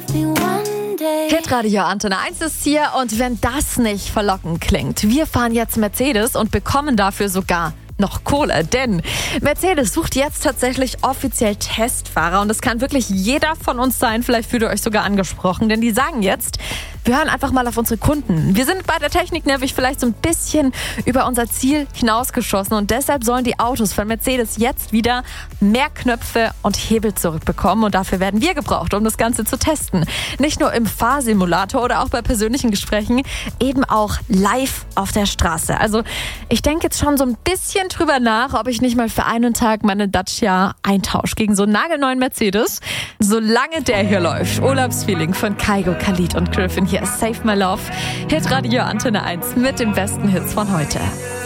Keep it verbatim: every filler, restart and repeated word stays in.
Hitradio Antenne eins ist hier und wenn das nicht verlockend klingt, wir fahren jetzt Mercedes und bekommen dafür sogar noch Kohle, denn Mercedes sucht jetzt tatsächlich offiziell Testfahrer und das kann wirklich jeder von uns sein, vielleicht fühlt ihr euch sogar angesprochen, denn die sagen jetzt, wir hören einfach mal auf unsere Kunden. Wir sind bei der Technik nämlich vielleicht so ein bisschen über unser Ziel hinausgeschossen und deshalb sollen die Autos von Mercedes jetzt wieder mehr Knöpfe und Hebel zurückbekommen und dafür werden wir gebraucht, um das Ganze zu testen. Nicht nur im Fahrsimulator oder auch bei persönlichen Gesprächen, eben auch live auf der Straße. Also ich denke jetzt schon so ein bisschen drüber nach, ob ich nicht mal für einen Tag meine Dacia eintausche gegen so einen nagelneuen Mercedes. Solange der hier läuft. Urlaubsfeeling von Kygo, Khalid und Griffin. Hier ist Save My Love. Hitradio Antenne eins mit den besten Hits von heute.